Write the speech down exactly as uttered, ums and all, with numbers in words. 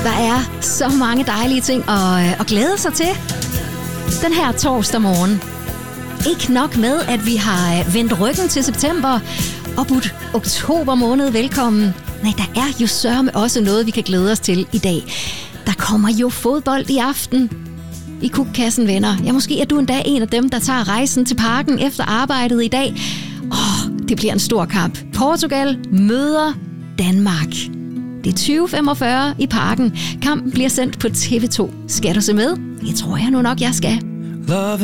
Der er så mange dejlige ting at, at glæde sig til den her torsdag morgen. Ikke nok med, at vi har vendt ryggen til september og budt oktober måned velkommen. Nej, der er jo sørme også noget, vi kan glæde os til i dag. Der kommer jo fodbold i aften i Kukkassen, venner. Ja, måske er du endda en af dem, der tager rejsen til parken efter arbejdet i dag. Åh, det bliver en stor kamp. Portugal møder Danmark. Det er tyve femogfyrre i parken. Kampen bliver sendt på T V to. Skal du se med? Det tror jeg nu nok, jeg skal.